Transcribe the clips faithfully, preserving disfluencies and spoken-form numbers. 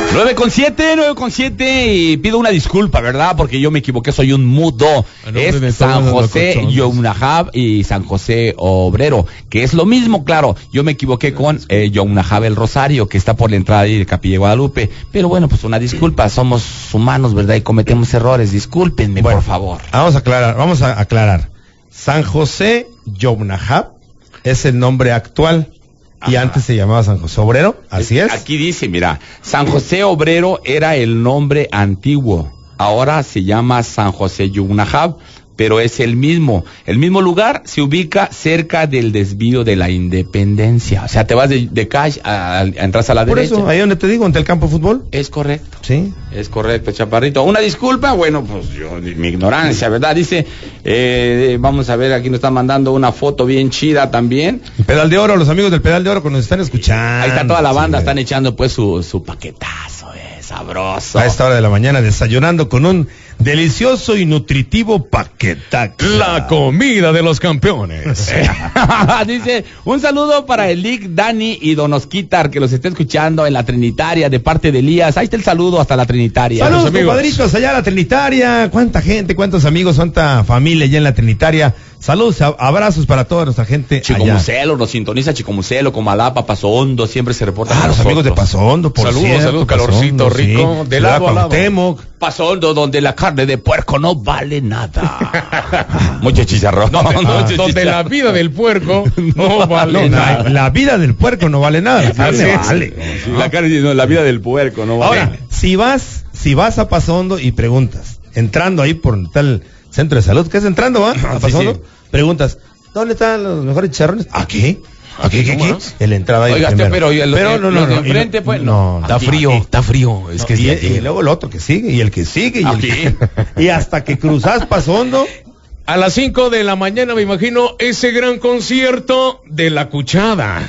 nueve con siete, nueve con siete y pido una disculpa, ¿verdad? Porque yo me equivoqué, soy un mudo. Es San José Younahab y San José Obrero, que es lo mismo, claro. Yo me equivoqué con eh, Younahab el Rosario, que está por la entrada ahí de Capilla de Guadalupe. Pero bueno, pues una disculpa, somos humanos, ¿verdad? Y cometemos errores, discúlpenme, bueno, por favor. Vamos a aclarar, vamos a aclarar. San José Younahab es el nombre actual. Y Ajá. antes se llamaba San José Obrero, así es. Aquí dice, mira, San José Obrero era el nombre antiguo. Ahora se llama San José Younahab, pero es el mismo. El mismo lugar se ubica cerca del desvío de la Independencia. O sea, te vas de, de calle a, a entras a la Por derecha. Por eso, ahí donde te digo, ante el campo de fútbol. Es correcto. Sí. Es correcto, Chaparrito. Una disculpa, bueno, pues yo, mi ignorancia, ¿verdad? Dice, eh, vamos a ver, aquí nos están mandando una foto bien chida también. El Pedal de Oro, los amigos del Pedal de Oro que nos están escuchando. Ahí está toda la banda, sí, están echando pues su, su paquetazo, eh, sabroso. A esta hora de la mañana desayunando con un delicioso y nutritivo paquetazo. La comida de los campeones. Dice, un saludo para el Lick, Dani y Don Osquitar, que los está escuchando en la Trinitaria de parte de Elías. Ahí está el saludo hasta la Trinitaria. Saludos, compadritos, allá a la Trinitaria. Cuánta gente, cuántos amigos, cuánta familia allá en la Trinitaria. Saludos, abrazos para toda nuestra gente Chico allá. Muselo, nos sintoniza Chico Muselo, Comalapa, Paso Hondo, siempre se reporta. Ah, los nosotros. Amigos de Paso Hondo, por saludos, cierto. Saludos, calorcito, Hondo, rico. Sí. De lado a lado. Paso Hondo, donde la carne de puerco no vale nada. Mucho chicharrón. No, no, ah, donde chicharrón. La vida del puerco no vale no, nada. La, la vida del puerco no vale nada. La carne vale. Sí, la carne, no, la vida del puerco no vale. Ahora, si vas, si vas a Paso Hondo y preguntas, entrando ahí por tal centro de salud, ¿qué es entrando, va? A Paso Hondo, sí, sí. Preguntas, ¿dónde están los mejores chicharrones? Aquí. Aquí, aquí, aquí. En la entrada ahí. Oiga, pero, pero no, no, no. no enfrente, pues, no. Está frío, está frío. Es que y, y, y luego el otro que sigue, y el que sigue, y el que, y hasta que cruzas Paso Hondo. A las cinco de la mañana, me imagino, ese gran concierto de La Cuchada.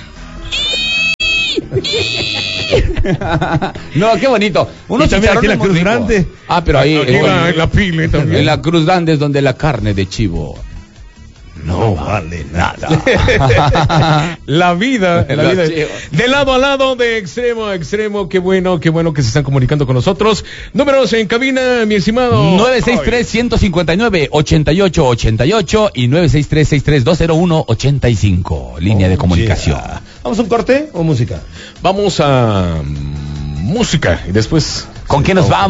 No, qué bonito. Uno también aquí en la Cruz rico. Grande. Ah, pero ahí aquí en la, la pile también. En la Cruz Grande es donde la carne de chivo no, no vale nada. La vida, la vida de lado a lado, de extremo a extremo. Qué bueno, qué bueno que se están comunicando con nosotros. Números en cabina, mi estimado. nueve seis tres, uno cinco nueve, ocho ocho ocho ocho y nueve seis tres, seis tres dos cero uno, ocho cinco. Línea oh, de comunicación. Yeah. ¿Vamos a un corte o música? Vamos a um, música y después. ¿Con qué nos vamos?